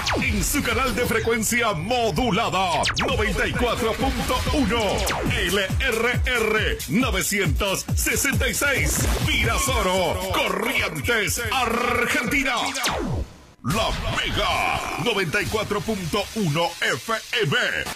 en su canal de frecuencia modulada 94.1 LRR 966 Virasoro, Corrientes, Argentina. La Mega 94.1 FM.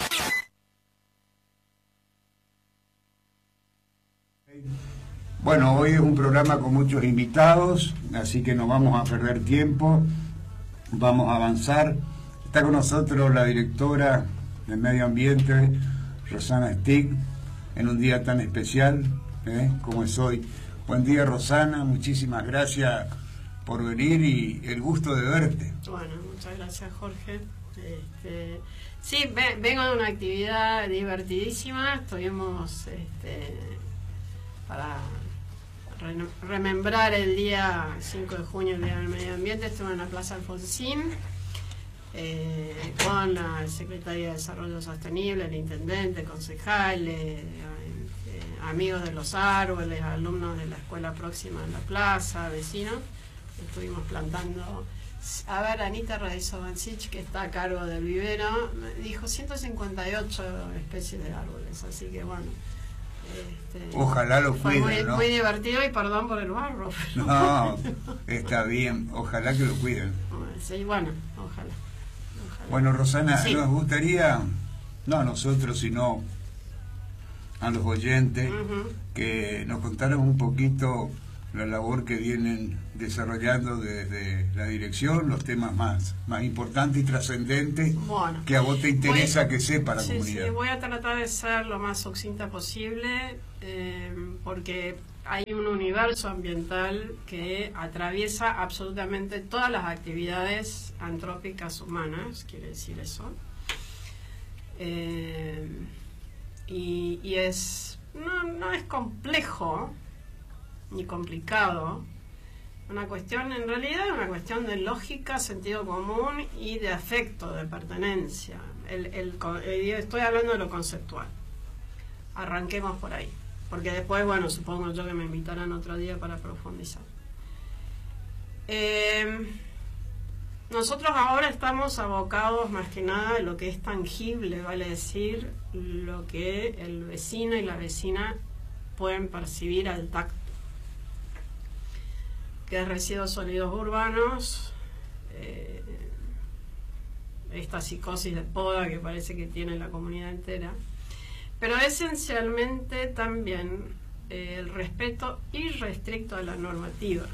Bueno, hoy es un programa con muchos invitados, así que no vamos a perder tiempo, vamos a avanzar. Está con nosotros la directora de Medio Ambiente, Rosana Stig, en un día tan especial como es hoy. Buen día, Rosana, muchísimas gracias por venir y el gusto de verte. Bueno, muchas gracias, Jorge. Sí, vengo de una actividad divertidísima. Estuvimos para remembrar el día 5 de junio, el Día del Medio Ambiente. Estuve en la Plaza Alfonsín con la Secretaría de Desarrollo Sostenible, el intendente, concejales, amigos de los árboles, alumnos de la escuela próxima en la plaza, vecinos. Estuvimos plantando. A ver, Anita Radisovancic, que está a cargo del vivero, me dijo 158 especies de árboles, así que bueno. Ojalá lo fue cuiden, ¿no? Muy divertido, y perdón por el barro. Pero no, está bien, ojalá que lo cuiden. Sí, bueno, ojalá. Bueno, Rosana, sí, nos gustaría, no a nosotros, sino a los oyentes, que nos contaran un poquito la labor que vienen desarrollando desde la dirección, los temas más importantes y trascendentes, bueno, que a vos te interesa que sepa la comunidad. Sí, voy a tratar de ser lo más sucinta posible, porque hay un universo ambiental que atraviesa absolutamente todas las actividades antrópicas humanas, quiere decir eso. Y es no es complejo ni complicado, una cuestión, en realidad una cuestión de lógica, sentido común y de afecto, de pertenencia. Estoy hablando de lo conceptual. Arranquemos por ahí, porque después, bueno, supongo yo que me invitarán otro día para profundizar. Nosotros ahora estamos abocados más que nada a lo que es tangible, vale decir, lo que el vecino y la vecina pueden percibir al tacto, que es residuos sólidos urbanos, esta psicosis de poda que parece que tiene la comunidad entera, pero esencialmente también el respeto irrestricto a la normativa.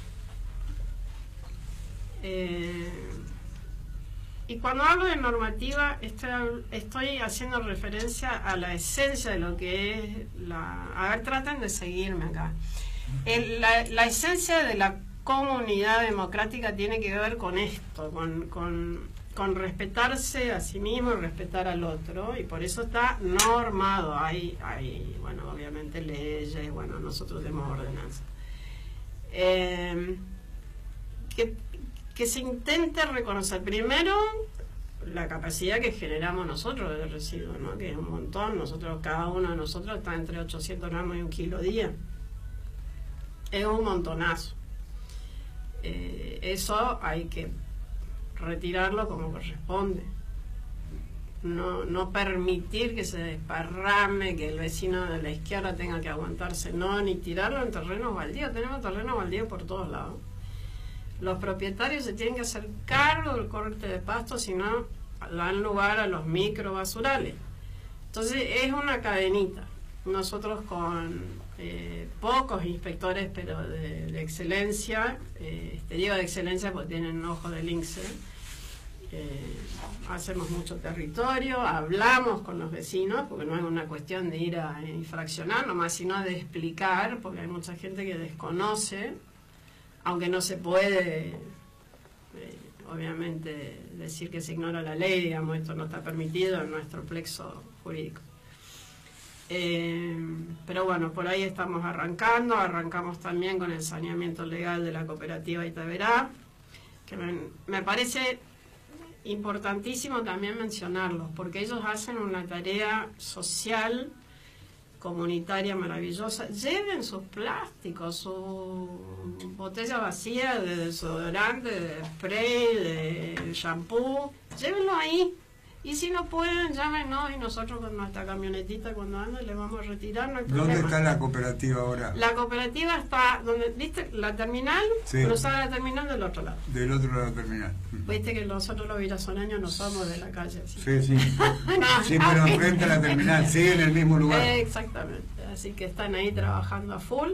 Y cuando hablo de normativa estoy haciendo referencia a la esencia de lo que es a ver, traten de seguirme acá. La esencia de la comunidad democrática tiene que ver con esto, con respetarse a sí mismo y respetar al otro, y por eso está normado. Hay bueno, obviamente leyes, bueno, nosotros tenemos ordenanzas. Que se intente reconocer primero la capacidad que generamos nosotros de residuos, ¿no? Que es un montón. Cada uno de nosotros está entre 800 gramos y 1 kilo día. Es un montonazo. Eso hay que retirarlo como corresponde. No permitir que se desparrame, que el vecino de la izquierda tenga que aguantarse, ni tirarlo en terrenos baldíos. Tenemos terrenos baldíos por todos lados. Los propietarios se tienen que hacer cargo del corte de pasto, si no dan lugar a los microbasurales. Entonces es una cadenita. Nosotros con pocos inspectores, pero de excelencia, digo de excelencia porque tienen ojo de lince, hacemos mucho territorio, hablamos con los vecinos, porque no es una cuestión de ir a infraccionar nomás, sino de explicar, porque hay mucha gente que desconoce, aunque no se puede, obviamente, decir que se ignora la ley, digamos, esto no está permitido en nuestro plexo jurídico. Pero bueno, por ahí estamos arrancamos también con el saneamiento legal de la cooperativa Itaverá, que me parece importantísimo también mencionarlos, porque ellos hacen una tarea social, comunitaria maravillosa. Lleven sus plásticos, su botella vacía de desodorante, de spray, de shampoo, llévenlo ahí. Y si no pueden, llámenos y nosotros con nuestra camionetita cuando ande les vamos a retirar, no hay problema. ¿Dónde está la cooperativa ahora? La cooperativa está, donde, ¿viste? La terminal, Sí. cruzada la terminal del otro lado. Del otro lado terminal. Viste que nosotros los virazoneños no somos de la calle. Así. Sí, sí. No, Sí, pero enfrente a la terminal, sí, en el mismo lugar. Exactamente, así que están ahí trabajando a full.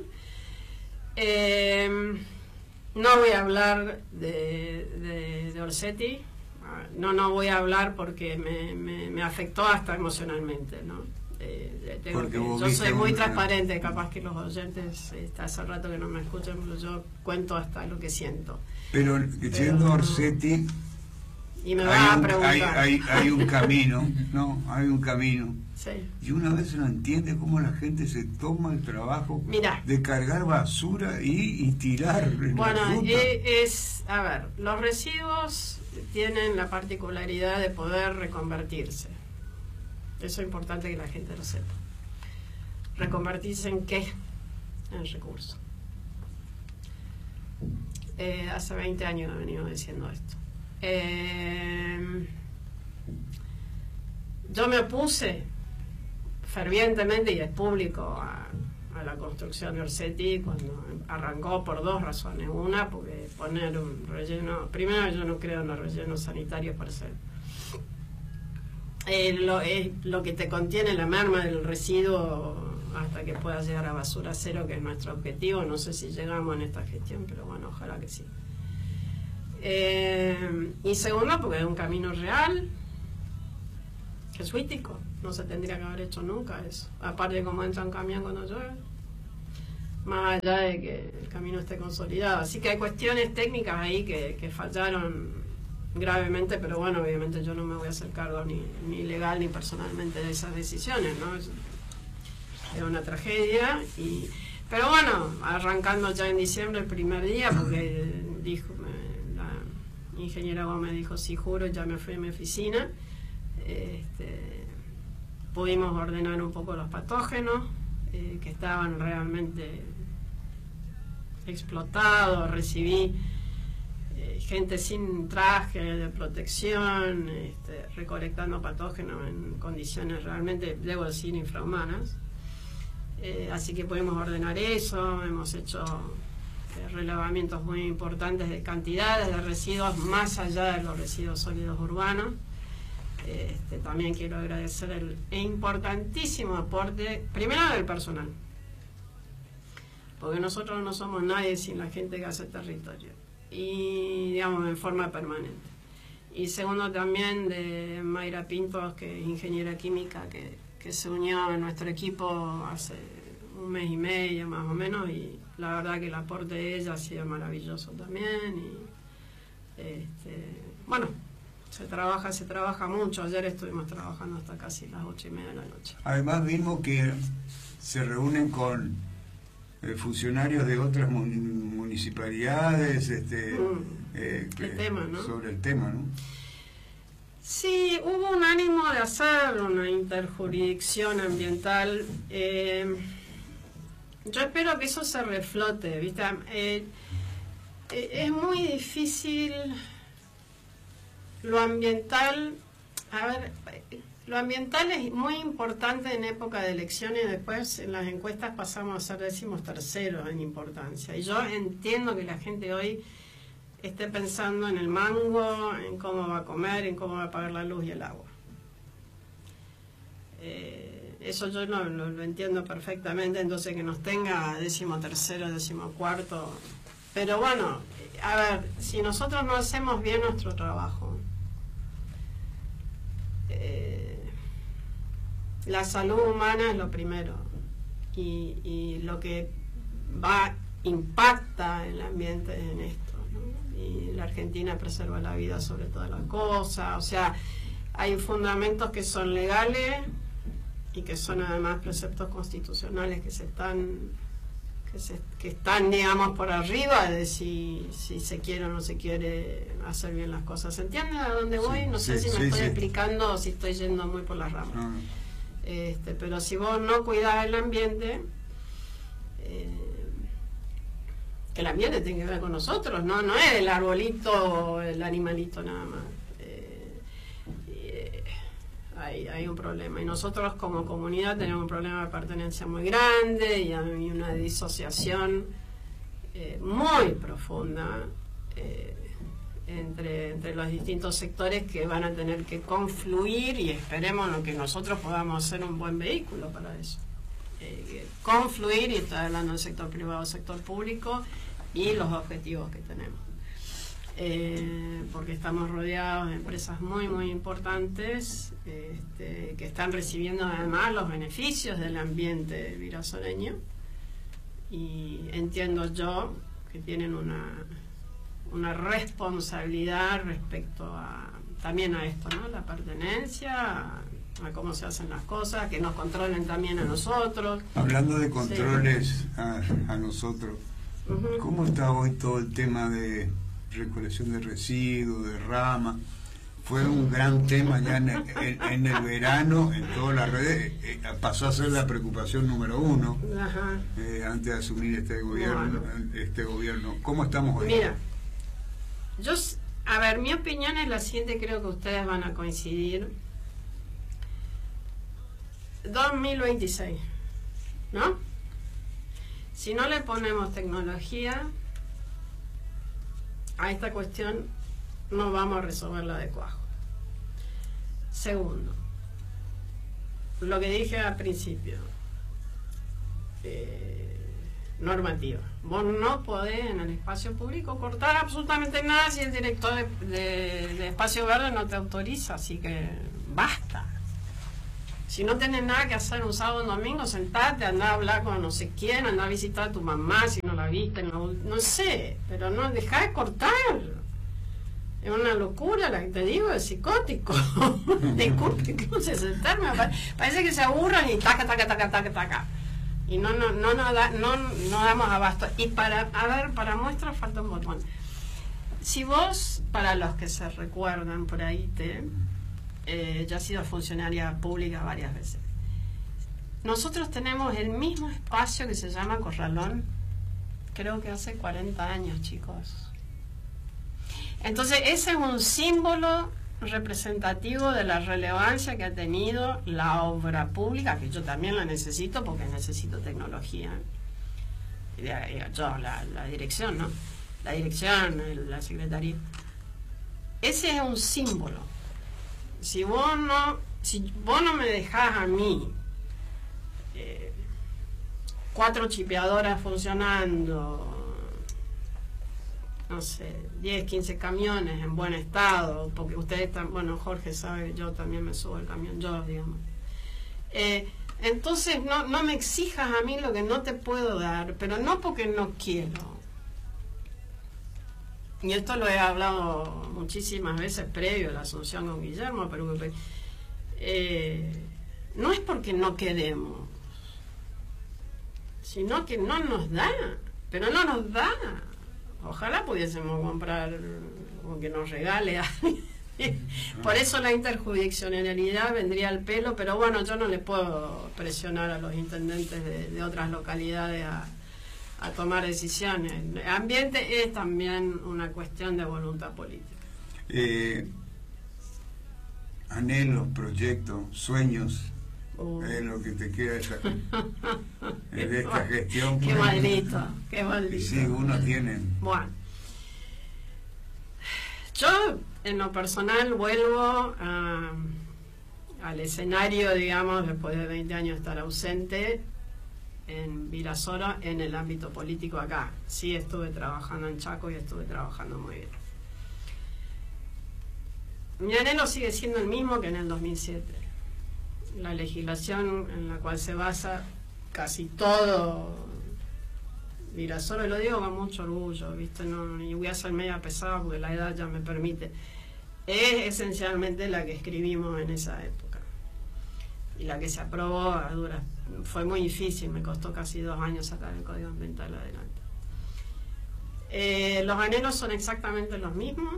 No voy a hablar de Orsetti, no voy a hablar porque me afectó hasta emocionalmente, ¿no? Yo soy muy transparente, capaz que los oyentes hace rato que no me escuchan, pero yo cuento hasta lo que siento. Pero yendo a Orsetti, y me va a preguntar. Hay un camino, ¿no? Hay un camino. Sí. Y una vez no entiende cómo la gente se toma el trabajo Mirá. de cargar basura y tirar en Bueno, la ruta. a ver, los residuos tienen la particularidad de poder reconvertirse. Eso es importante que la gente lo sepa. ¿Reconvertirse en qué? En recursos. Hace 20 años he venido diciendo esto. Yo me opuse fervientemente, y es público, a la construcción de Orsetti cuando arrancó por dos razones. Una, porque poner un relleno, primero yo no creo en los rellenos sanitarios per se. Lo que te contiene la merma del residuo hasta que pueda llegar a basura cero, que es nuestro objetivo. No sé si llegamos en esta gestión, pero bueno, ojalá que sí. Y segundo, porque es un camino real, jesuítico. No se tendría que haber hecho nunca eso. Aparte de cómo entra un camión cuando llueve, más allá de que el camino esté consolidado. Así que hay cuestiones técnicas ahí que fallaron gravemente, pero bueno, obviamente yo no me voy a hacer cargo ni legal ni personalmente de esas decisiones, ¿no? Es una tragedia. Pero bueno, arrancando ya en diciembre, el primer día, porque la ingeniera Gómez dijo, sí, juro, ya me fui a mi oficina. Pudimos ordenar un poco los patógenos que estaban realmente explotados. Recibí gente sin traje de protección, recolectando patógenos en condiciones realmente, debo decir, infrahumanas. Así que pudimos ordenar eso. Hemos hecho relevamientos muy importantes de cantidades de residuos más allá de los residuos sólidos urbanos. También quiero agradecer el importantísimo aporte, primero del personal, porque nosotros no somos nadie sin la gente que hace territorio, y digamos en forma permanente. Y segundo también de Mayra Pintos, que es ingeniera química, que se unió a nuestro equipo hace un mes y medio más o menos, y la verdad que el aporte de ella ha sido maravilloso también. Y bueno, se trabaja mucho. Ayer estuvimos trabajando hasta casi las 8:30 de la noche. Además vimos que se reúnen con funcionarios de otras municipalidades el tema, ¿no? Sobre el tema, ¿no? Sí, hubo un ánimo de hacer una interjurisdicción ambiental. Yo espero que eso se reflote, ¿viste? Es muy difícil. Lo ambiental, lo ambiental es muy importante en época de elecciones. Después en las encuestas pasamos a ser 13º en importancia. Y yo entiendo que la gente hoy esté pensando en el mango, en cómo va a comer, en cómo va a pagar la luz y el agua. Eso yo no lo entiendo perfectamente. Entonces que nos tenga 13º, 14º. Pero bueno, a ver, si nosotros no hacemos bien nuestro trabajo, la salud humana es lo primero, y lo que impacta el ambiente en esto, ¿no? Y la Argentina preserva la vida sobre todas las cosas. O sea, hay fundamentos que son legales y que son además preceptos constitucionales que están, digamos, por arriba de si se quiere o no se quiere hacer bien las cosas. ¿Se entiende a dónde voy? No sé si me estoy explicando o si estoy yendo muy por las ramas. No. Pero si vos no cuidás el ambiente, que el ambiente tiene que ver con nosotros, no es el arbolito, el animalito nada más. Hay un problema, y nosotros como comunidad tenemos un problema de pertenencia muy grande, y hay una disociación muy profunda entre los distintos sectores, que van a tener que confluir, y esperemos que nosotros podamos ser un buen vehículo para eso. Confluir, y estoy hablando del sector privado, sector público, y los objetivos que tenemos. Porque estamos rodeados de empresas muy muy importantes, que están recibiendo además los beneficios del ambiente virasoreño, y entiendo yo que tienen una responsabilidad respecto también a esto, ¿no? La pertenencia, a cómo se hacen las cosas, que nos controlen también a nosotros. Hablando de controles, sí, a nosotros, ¿cómo está hoy todo el tema de recolección de residuos, de rama? Fue un gran tema ya en el verano, en todas las redes, pasó a ser la preocupación número 1, antes de asumir este gobierno. ¿Cómo estamos hoy? Mira, mi opinión es la siguiente, creo que ustedes van a coincidir. 2026, ¿no? Si no le ponemos tecnología a esta cuestión, no vamos a resolverla de cuajo. Segundo, lo que dije al principio, normativa. Vos no podés en el espacio público cortar absolutamente nada si el director de espacio verde no te autoriza, así que basta. Si no tenés nada que hacer un sábado o un domingo, sentate, andá a hablar con no sé quién, andá a visitar a tu mamá si no la viste, no sé, pero no, dejá de cortar. Es una locura la que te digo, es psicótico. Disculpe que use ese término, parece que se aburran y taca, taca, taca, taca, taca. Y no damos abasto. Y para muestra falta un botón. Si vos, para los que se recuerdan por ahí, ya has sido funcionaria pública varias veces. Nosotros tenemos el mismo espacio que se llama Corralón, creo que hace 40 años, chicos. Entonces, ese es un símbolo representativo de la relevancia que ha tenido la obra pública, que yo también la necesito porque necesito tecnología. Yo, la dirección, ¿no? La dirección, la secretaría. Ese es un símbolo. Si vos no me dejás a mí 4 chipeadoras funcionando, no sé, 10, 15 camiones en buen estado, porque ustedes están, bueno, Jorge sabe que yo también me subo al camión, digamos. Entonces no me exijas a mí lo que no te puedo dar, pero no porque no quiero. Y esto lo he hablado muchísimas veces previo a la asunción con Guillermo, pero no es porque no queremos, sino que no nos da, pero no nos da. Ojalá pudiésemos comprar o que nos regale a por eso la interjurisdiccionalidad vendría al pelo, pero bueno, yo no le puedo presionar a los intendentes de otras localidades a tomar decisiones. El ambiente es también una cuestión de voluntad política. Anhelos, proyectos, sueños, es lo que te queda de esta gestión. Qué maldito, qué maldito. Sí, uno tiene. Bueno, yo en lo personal vuelvo al escenario, digamos, después de 20 años estar ausente en Virasoro en el ámbito político acá. Sí, estuve trabajando en Chaco y estuve trabajando muy bien. Mi anhelo sigue siendo el mismo que en el 2007. La legislación en la cual se basa casi todo Virasoro, y lo digo con mucho orgullo, ¿viste? No, y voy a ser media pesada porque la edad ya me permite, es esencialmente la que escribimos en esa época y la que se aprobó a duras. Fue muy difícil, me costó casi 2 años sacar el Código Ambiental adelante. Los anhelos son exactamente los mismos.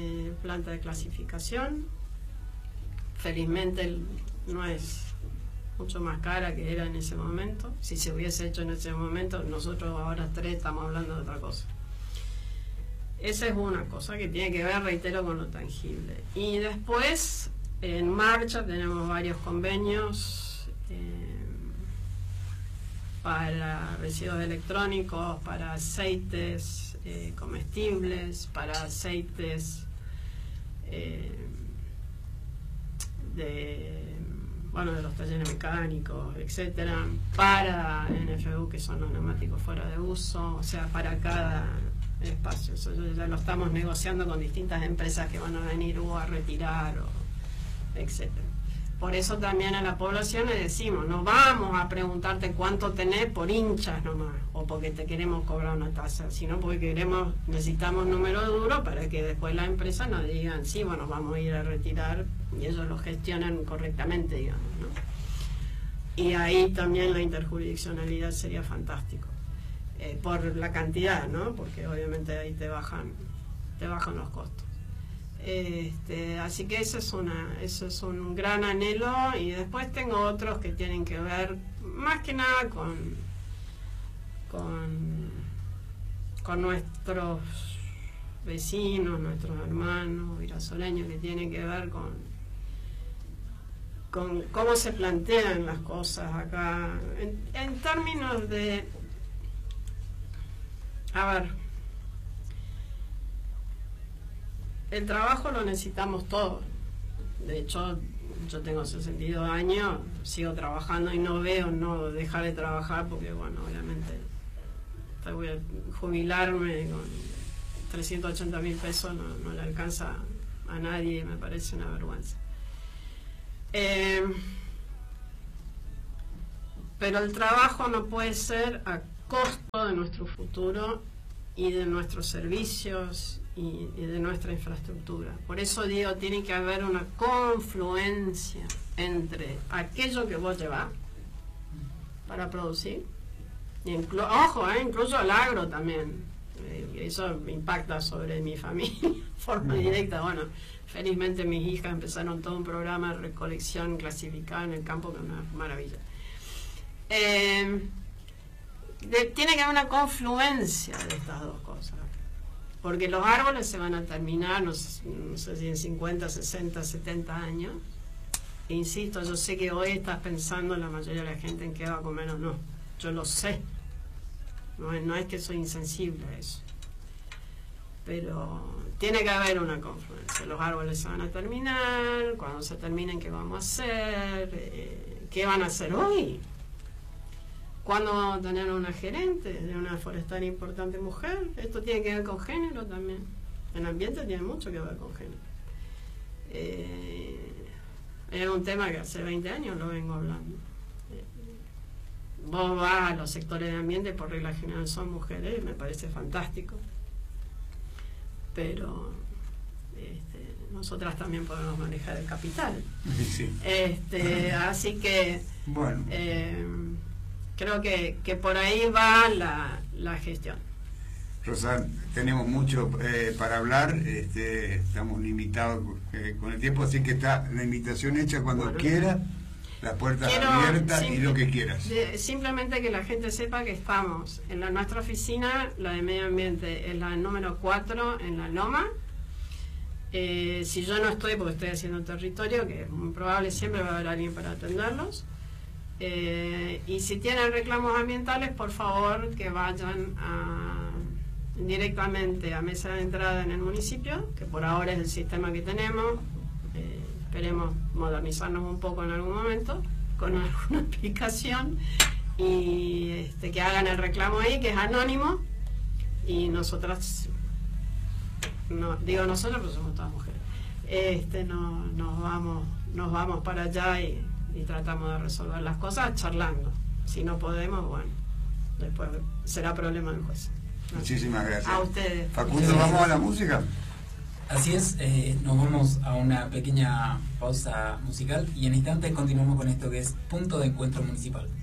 Planta de clasificación, felizmente no es mucho más cara que era en ese momento. Si se hubiese hecho en ese momento, nosotros ahora 3 estamos hablando de otra cosa. Esa es una cosa que tiene que ver, reitero, con lo tangible. Y después, en marcha, tenemos varios convenios para residuos electrónicos, para aceites comestibles, para aceites de los talleres mecánicos, etcétera, para NFU, que son los neumáticos fuera de uso, o sea, para cada espacio. Eso ya lo estamos negociando con distintas empresas que van a venir a retirar, etcétera. Por eso también a la población le decimos, no vamos a preguntarte cuánto tenés por hinchas nomás, o porque te queremos cobrar una tasa, sino porque necesitamos número duro para que después las empresas nos digan, sí, bueno, vamos a ir a retirar, y ellos lo gestionan correctamente, digamos, ¿no? Y ahí también la interjurisdiccionalidad sería fantástico, por la cantidad, ¿no? Porque obviamente ahí te bajan los costos. Así que eso es un gran anhelo, y después tengo otros que tienen que ver más que nada con nuestros vecinos, nuestros hermanos virasoleños, que tienen que ver con cómo se plantean las cosas acá en términos de, a ver, el trabajo lo necesitamos todos. De hecho, yo tengo 62 años, sigo trabajando y no veo no dejar de trabajar, porque bueno, obviamente voy a jubilarme con 380.000 pesos, no le alcanza a nadie, me parece una vergüenza. Pero el trabajo no puede ser a costo de nuestro futuro y de nuestros servicios y de nuestra infraestructura. Por eso digo, tiene que haber una confluencia entre aquello que vos llevás para producir, y incluso el agro también. Eso impacta sobre mi familia de forma directa. Bueno, felizmente mis hijas empezaron todo un programa de recolección clasificada en el campo, que es una maravilla. Tiene que haber una confluencia de estas dos cosas, porque los árboles se van a terminar, no sé si en 50, 60, 70 años. E insisto, yo sé que hoy estás pensando la mayoría de la gente en qué va a comer o no. Yo lo sé. No es que soy insensible a eso. Pero tiene que haber una confluencia. Los árboles se van a terminar. Cuando se terminen, ¿qué vamos a hacer? ¿Qué van a hacer hoy? ¿Cuándo vamos a tener una gerente de una forestal importante mujer? Esto tiene que ver con género también. El ambiente tiene mucho que ver con género. Es un tema que hace 20 años lo vengo hablando. Vos vas a los sectores de ambiente, por regla general son mujeres, me parece fantástico. Pero nosotras también podemos manejar el capital. Sí. Así que bueno, creo que por ahí va la gestión. Rosana, tenemos mucho para hablar, estamos limitados con el tiempo, así que está la invitación hecha cuando quiera, las puertas abiertas y lo que quieras. Simplemente que la gente sepa que estamos en nuestra oficina, la de medio ambiente, es la número 4 en La Loma. Si yo no estoy, porque estoy haciendo territorio, que es muy probable, siempre va a haber alguien para atenderlos. Y si tienen reclamos ambientales, por favor que vayan directamente a mesa de entrada en el municipio, que por ahora es el sistema que tenemos. Esperemos modernizarnos un poco en algún momento con alguna aplicación, y que hagan el reclamo ahí, que es anónimo, y nosotras, no digo nosotros, pero somos todas mujeres, nos vamos para allá y tratamos de resolver las cosas charlando. Si no podemos, bueno, después será problema del juez. Muchísimas gracias. A ustedes. Facundo, ¿vamos a la música? Así es, nos vamos a una pequeña pausa musical y en instantes continuamos con esto que es Punto de Encuentro Municipal.